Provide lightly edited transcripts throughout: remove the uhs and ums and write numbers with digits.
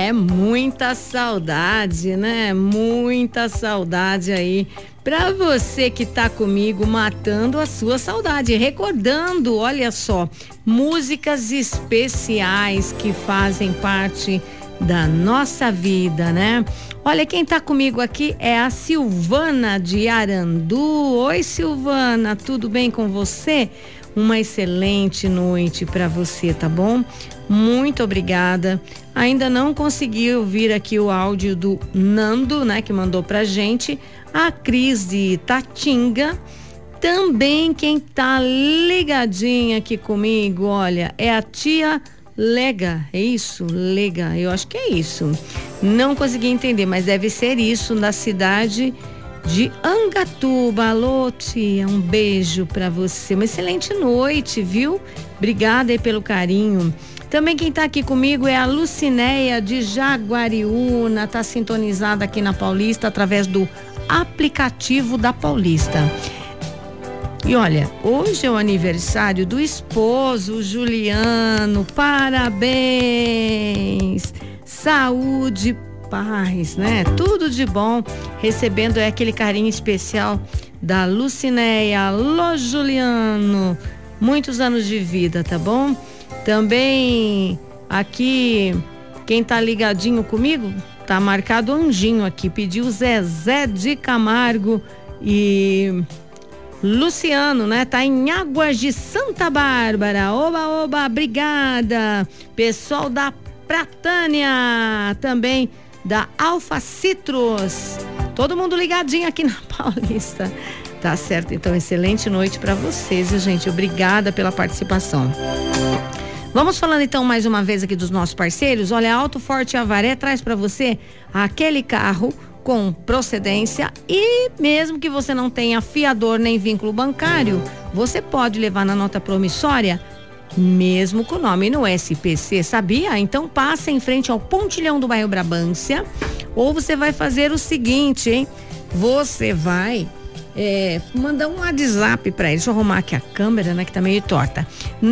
Muita saudade, né? Muita saudade aí pra você que tá comigo, matando a sua saudade, recordando, olha só, músicas especiais que fazem parte da nossa vida, né? Olha, quem tá comigo aqui é a Silvana de Arandu. Oi, Silvana, tudo bem com você? Uma excelente noite para você, tá bom? Muito obrigada. Ainda não consegui ouvir aqui o áudio do Nando, né, que mandou pra gente. A Cris de Tatinga. Também quem tá ligadinha aqui comigo, olha, é a tia Lega, é isso? Lega, eu acho que é isso. Não consegui entender, mas deve ser isso, na cidade de Angatuba. Alô, tia, um beijo pra você, uma excelente noite, viu? Obrigada aí pelo carinho. Também quem tá aqui comigo é a Lucinéia de Jaguariúna, tá sintonizada aqui na Paulista através do aplicativo da Paulista. E olha, hoje é o aniversário do esposo Juliano, parabéns, saúde, paz, né? Tudo de bom, recebendo aquele carinho especial da Lucinéia. Alô, Juliano, muitos anos de vida, tá bom? Também aqui, quem tá ligadinho comigo, tá marcado Anjinho aqui, pediu Zezé de Camargo e Luciano, né? Tá em Águas de Santa Bárbara. Oba, oba, obrigada. Pessoal da Pratânia, também da Alfa Citrus. Todo mundo ligadinho aqui na Paulista. Tá certo, então, excelente noite para vocês, gente. Obrigada pela participação. Vamos falando então mais uma vez aqui dos nossos parceiros. Olha, a Auto Forte Avaré traz para você aquele carro com procedência e mesmo que você não tenha fiador nem vínculo bancário, você pode levar na nota promissória, mesmo com o nome no SPC, sabia? Então passa em frente ao pontilhão do bairro Brabância, ou você vai fazer o seguinte, hein? Você vai mandar um WhatsApp para ele. Deixa eu arrumar aqui a câmera, né, que tá meio torta.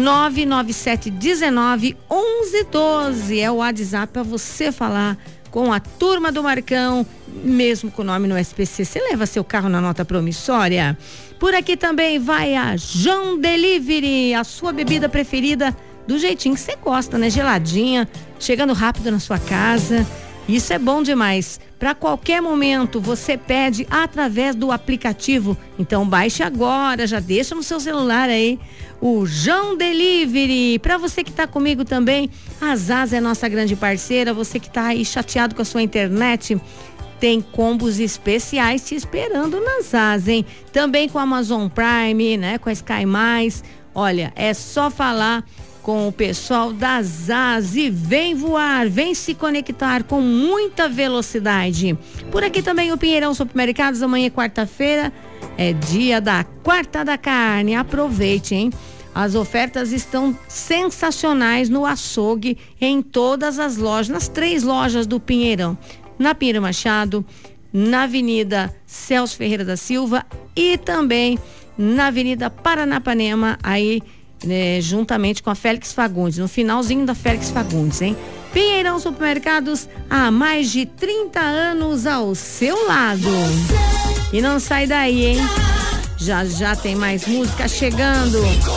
997191112 é o WhatsApp para você falar com a turma do Marcão, mesmo com o nome no SPC. Você leva seu carro na nota promissória. Por aqui também vai a João Delivery, a sua bebida preferida do jeitinho que você gosta, né? Geladinha, chegando rápido na sua casa. Isso é bom demais. Para qualquer momento você pede através do aplicativo. Então baixe agora, já deixa no seu celular aí o João Delivery. Para você que está comigo também, a Zaz é nossa grande parceira. Você que está aí chateado com a sua internet, tem combos especiais te esperando na Zaz, hein? Também com a Amazon Prime, né? Com a Sky Mais. Olha, é só falar com o pessoal da Zaz e vem voar, vem se conectar com muita velocidade. Por aqui também o Pinheirão Supermercados, amanhã é quarta-feira, é dia da Quarta da Carne, aproveite, hein? As ofertas estão sensacionais no açougue, em todas as lojas, nas 3 lojas do Pinheirão, na Pinheiro Machado, na Avenida Celso Ferreira da Silva e também na Avenida Paranapanema, aí juntamente com a Félix Fagundes, no finalzinho da Félix Fagundes, hein? Pinheirão Supermercados, há mais de 30 anos ao seu lado. E não sai daí, hein? Já já tem mais música chegando.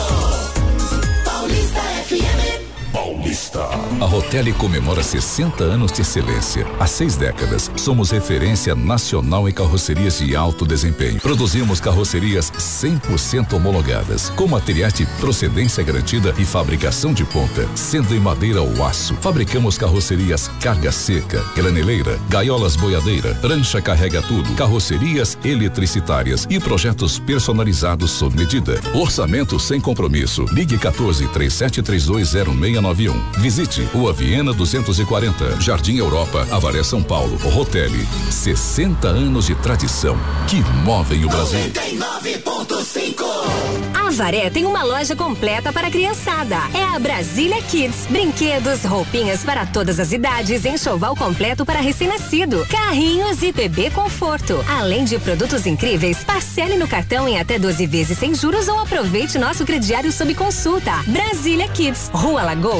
Paulista FM. Paulista. A Rotelli comemora 60 anos de excelência. Há 6 décadas, somos referência nacional em carrocerias de alto desempenho. Produzimos carrocerias 100% homologadas, com materiais de procedência garantida e fabricação de ponta, sendo em madeira ou aço. Fabricamos carrocerias carga seca, graneleira, gaiolas boiadeira, prancha carrega tudo, carrocerias eletricitárias e projetos personalizados sob medida. Orçamento sem compromisso. Ligue 14-3732-0691. Visite Rua Viena 240, Jardim Europa, Avaré, São Paulo. Rotelli, 60 anos de tradição que movem o Brasil. 99.5. Avaré tem uma loja completa para a criançada. É a Brasília Kids. Brinquedos, roupinhas para todas as idades, enxoval completo para recém-nascido, carrinhos e bebê conforto. Além de produtos incríveis, parcele no cartão em até 12 vezes sem juros ou aproveite nosso crediário sob consulta. Brasília Kids, Rua Lagoas, 15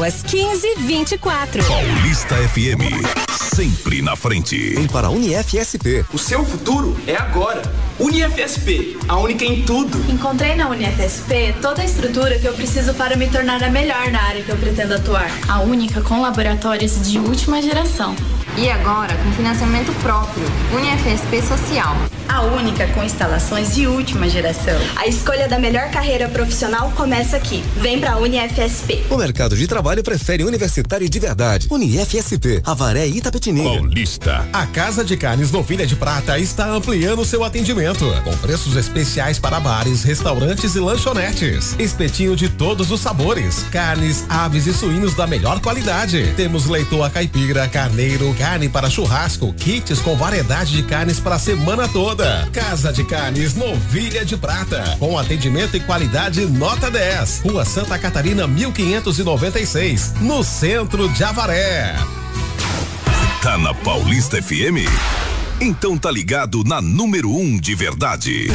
1524. Paulista FM, sempre na frente. Vem para a UniFSP. O seu futuro é agora. UniFSP, a única em tudo. Encontrei na UniFSP toda a estrutura que eu preciso para me tornar a melhor na área que eu pretendo atuar. A única com laboratórios de última geração. E agora com financiamento próprio. UniFSP Social. A única com instalações de última geração. A escolha da melhor carreira profissional começa aqui. Vem pra UniFSP. O mercado de trabalho prefere universitário de verdade. UniFSP, Avaré e Itapetininga. Paulista. A Casa de Carnes Novilha de Prata está ampliando seu atendimento, com preços especiais para bares, restaurantes e lanchonetes. Espetinho de todos os sabores, carnes, aves e suínos da melhor qualidade. Temos leitoa caipira, carneiro, carne para churrasco, kits com variedade de carnes para a semana toda. Casa de Carnes Novilha de Prata, com atendimento e qualidade nota 10. Rua Santa Catarina 1596, no centro de Avaré. Tá na Paulista FM? Então tá ligado na número 1 de verdade.